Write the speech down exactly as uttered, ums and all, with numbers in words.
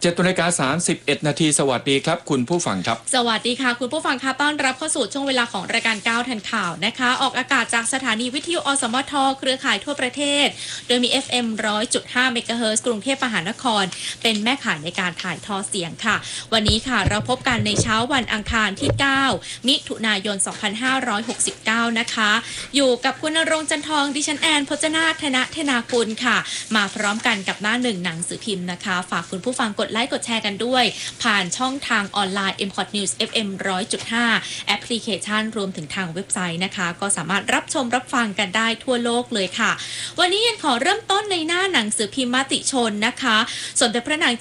เจ็ดนาฬิกาสามสิบเอ็ดนาทีสวัสดีครับคุณผู้ฟังครับสวัสดีค่ะคุณผู้ฟังค่ะต้อนรับเข้าสู่ช่วงเวลาของรายการก้าวทันข่าวนะคะออกอากาศจากสถานีวิทยุอสมทเครือข่ายทั่วประเทศโดยมี เอฟ เอ็ม หนึ่งร้อยจุดห้า เมกะเฮิรตซ์กรุงเทพมหานครเป็นแม่ข่ายในการถ่ายทอดเสียงค่ะวันนี้ค่ะเราพบกันในเช้าวันอังคารที่เก้ามิถุนายนสองพันห้าร้อยหกสิบเก้านะคะอยู่กับคุณณรงค์จันทองดิฉันแอนพจนาถธนเทนากุลค่ะมาพร้อมกันกับหน้าหนึ่งหนังสือพิมพ์นะคะฝากคุณผู้ฟังกดไลค์กดแชร์กันด้วยผ่านช่องทางออนไลน์ เอ็ม คอท News เอฟ เอ็ม หนึ่งร้อยจุดห้า แอปพลิเคชันรวมถึงทางเว็บไซต์นะคะก็สามารถรับชมรับฟังกันได้ทั่วโลกเลยค่ะวันนี้ยังขอเริ่มต้นในหน้าหนังสือพิมพ์มติชนนะคะสมเด็จพระนาง